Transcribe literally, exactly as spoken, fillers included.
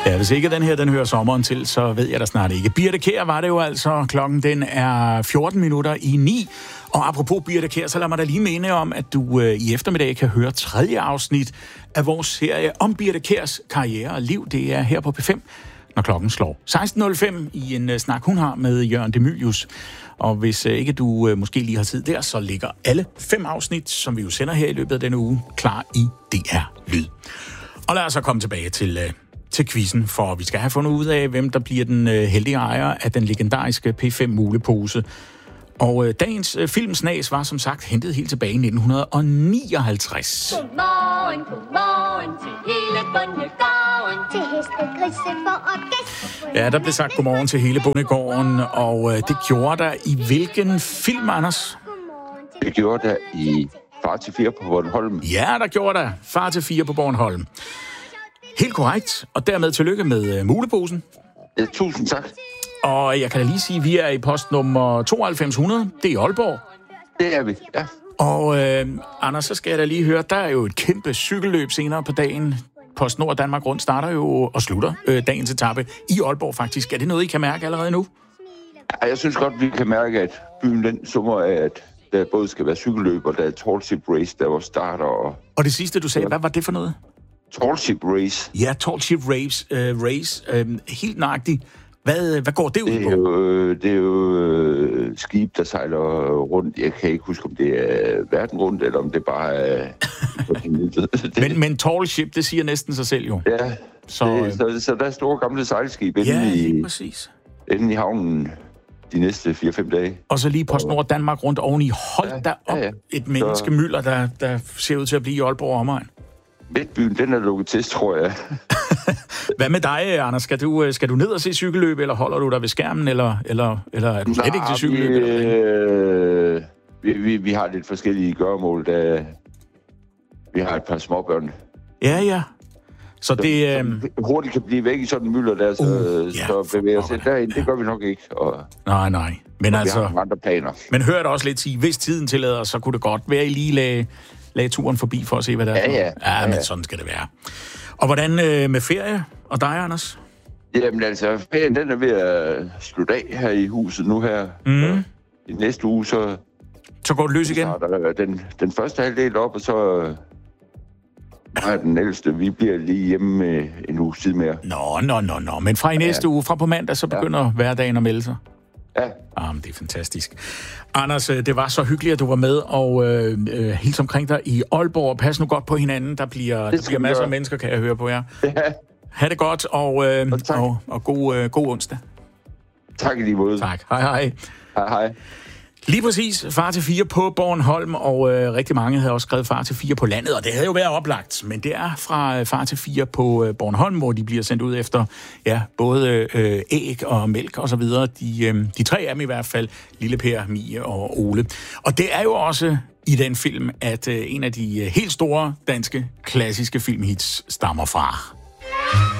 Ja, hvis ikke den her, den hører sommeren til, så ved jeg da snart ikke. Birthe Kjær var det jo altså. Klokken den er fjorten minutter i ni. Og apropos Birthe Kjær, så lad mig da lige minde om, at du øh, i eftermiddag kan høre tredje afsnit af vores serie om Birthe Kjærs karriere og liv. Det er her på P fem, når klokken slår seksten nul fem i en uh, snak, hun har med Jørgen de Mylius. Og hvis uh, ikke du uh, måske lige har tid der, så ligger alle fem afsnit, som vi jo sender her i løbet af denne uge, klar i D R Lyd. Og lad os så komme tilbage til... Uh, til quizzen, for vi skal have fundet ud af, hvem der bliver den øh, heldige ejer af den legendariske P fem mulepose. Og øh, dagens øh, filmsnas var som sagt hentet helt tilbage i nitten nioghalvtreds. Godmorgen, godmorgen til hele bondegården, til hestegrise for orkest. Ja, der blev sagt godmorgen til hele bondegården, og øh, det gjorde der i hvilken film, Anders? Det gjorde der i Far til fire på Bornholm. Ja, der gjorde der Far til fire på Bornholm. Helt korrekt, og dermed tillykke med uh, muleposen. Ja, tusind tak. Og jeg kan da lige sige, at vi er i postnummer tooghalvfems hundrede. Det er i Aalborg. Det er vi, ja. Og øh, Anders, så skal jeg da lige høre, der er jo et kæmpe cykelløb senere på dagen. PostNord Danmark Rundt starter jo og slutter øh, dagens etape i Aalborg faktisk. Er det noget, I kan mærke allerede nu? Ja, jeg synes godt, vi kan mærke, at byen den summer af, at der både skal være cykelløb, og der er Tallship Race, der var starter. Og, og det sidste, du sagde, hvad var det for noget? Tallship Race. Ja, Tallship Race. Øh, race øh, helt nøjagtigt. Hvad, hvad går det ud det er på? Jo, det er jo øh, skib, der sejler rundt. Jeg kan ikke huske, om det er verden rundt, eller om det bare er... men, men Tallship, det siger næsten sig selv jo. Ja, så, det, så, så der er store gamle sejlskib inde, ja, i, præcis. inde i havnen de næste fire fem dage. Og så lige PostNord Danmark Rundt oveni. Hold ja, da op, ja, ja. Et menneskemylder, der, der ser ud til at blive i Aalborg og omegn. Midtbyen, den er lukket til, tror jeg. Hvad med dig, Anders? Skal du, skal du ned og se cykelløb, eller holder du dig ved skærmen, eller, eller, eller er du slet ikke til cykelløb? Vi, øh, vi, vi, vi har lidt forskellige gøremål, der vi har et par småbørn. Ja, ja. Så det... Øh... hurtigt kan blive væk i sådan en mylder der, så, uh, ja, så bevæger os derind. Det gør vi nok ikke. Og, nej, nej. Men og altså... vi har andre planer. Men hør da også lidt sige, hvis tiden tillader, så kunne det godt være, at I lige lagde, lagde turen forbi for at se, hvad der er. Ja, ja. Ja, ja, men sådan skal det være. Og hvordan øh, med ferie? Og dig, Anders? Jamen altså, ferien den er ved at slutte af her i huset nu her. Mm. I næste uge, så... Så går det løs igen? Så der den, den første halvdel op, og så... Nej, den ældste. Vi bliver lige hjemme en uge tid mere. Nå, nå, nå, nå. Men fra i næste ja. uge, fra på mandag, så begynder ja. hverdagen at melde sig? Ja. Ah, men det er fantastisk. Anders, det var så hyggeligt, at du var med og øh, øh, helt omkring dig i Aalborg. Pas nu godt på hinanden. Der bliver, der bliver masser af mennesker, kan jeg høre på jer. Ja. Ha' det godt, og, øh, og, og, og god, øh, god onsdag. Tak i lige måde. Tak. Hej, hej. Hej, hej. Lige præcis. Far til fire på Bornholm, og øh, rigtig mange havde også skrevet Far til fire på landet, og det havde jo været oplagt. Men det er fra øh, Far til fire på øh, Bornholm, hvor de bliver sendt ud efter ja, både øh, æg og mælk og så videre. De, øh, de tre af dem i hvert fald, Lille Per, Mie og Ole. Og det er jo også i den film, at øh, en af de øh, helt store danske klassiske filmhits stammer fra.